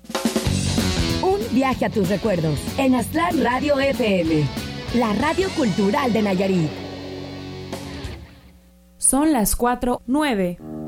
Un viaje a tus recuerdos en Aztlán Radio FM, la radio cultural de Nayarit. Son las 4:09.